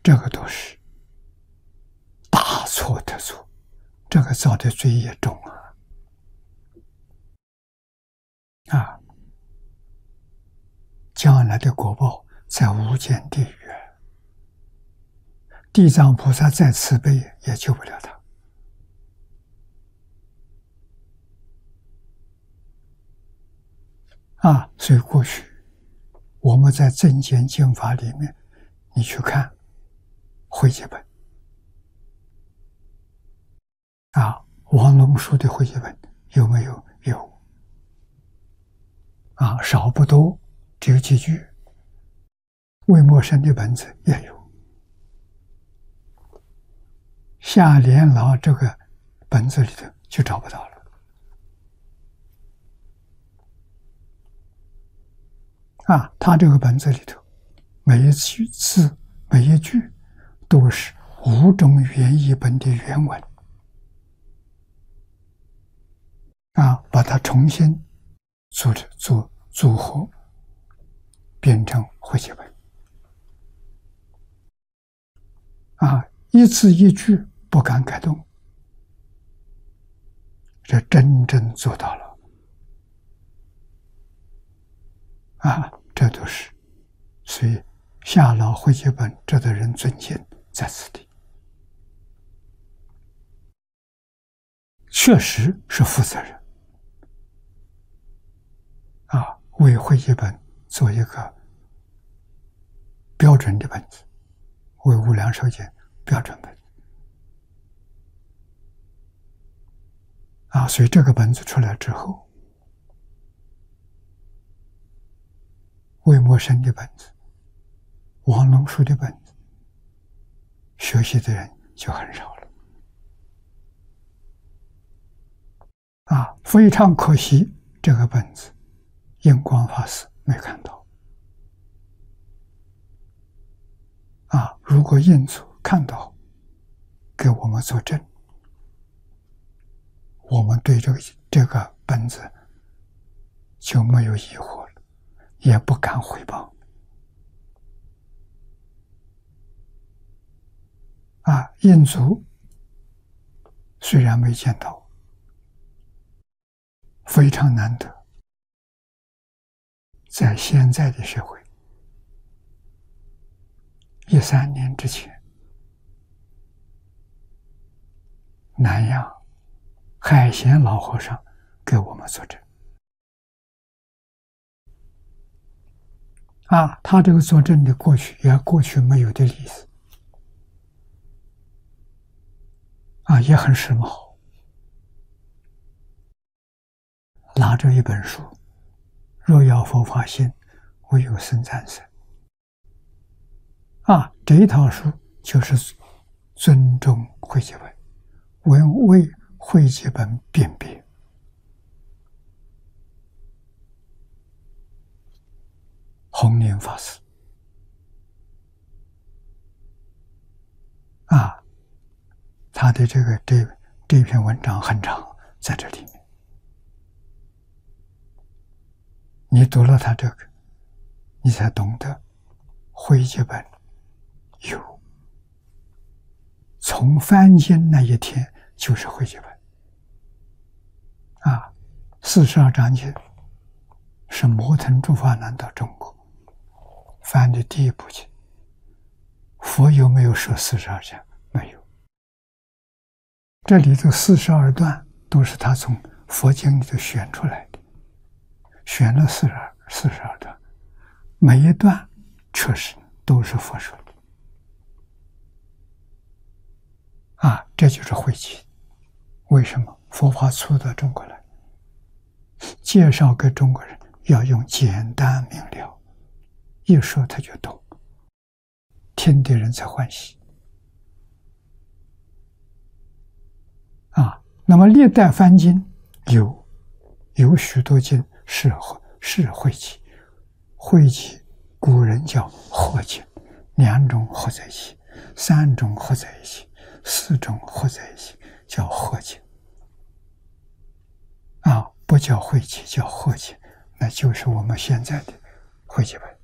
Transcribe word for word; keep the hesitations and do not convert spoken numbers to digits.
这个都是大错特错，这个造的罪也重啊！啊，将来的果报在无间地狱，地藏菩萨再慈悲也救不了他。啊，所以过去我们在正见经法里面，你去看汇集本啊，王龙书的汇集本有没有？有啊，少不多，只有几句。魏默生的本子也有，夏莲老这个本子里头就找不到了。啊，他这个本子里头，每一句字、每一句都是五种语言译本的原文，啊，把它重新组织、组组合，变成汇集本。啊，一字一句不敢改动，这真正做到了。啊，这都是，所以夏老汇集本值得人尊敬在此地，确实是负责任啊，为汇集本做一个标准的本子，为无量寿经标准本啊，所以这个本子出来之后，魏默生的本子、王龙书的本子，学习的人就很少了。啊，非常可惜，这个本子印光法师没看到。啊，如果印祖看到，给我们作证，我们对这个这个本子就没有疑惑了。也不敢回报啊！印祖虽然没见到，非常难得，在现在的社会，一三年之前，南阳海贤老和尚给我们作证。啊，他这个作证的过去也过去没有的例子，啊，也很时髦。拿着一本书，若要佛法兴，唯有僧赞僧。啊，这一套书就是尊重汇集本，为为汇集本辨别。弘宁法师啊，他的这个这这篇文章很长，在这里面，你读了他这个，你才懂得汇集本有从翻经那一天就是汇集本啊，四十二章经是摩腾诸法难到中国翻的第一部经，佛有没有说四十二章？没有。这里头四十二段都是他从佛经里头选出来的，选了四十二四十二段，每一段确实都是佛说的。啊，这就是汇集。为什么佛法出到中国来，介绍给中国人要用简单明了。一说他就懂，听的人才欢喜啊。那么历代翻经有有许多经是是汇集，汇集古人叫合经，两种合在一起，三种合在一起，四种合在一起，叫合经啊，不叫汇集，叫合经，那就是我们现在的汇集本。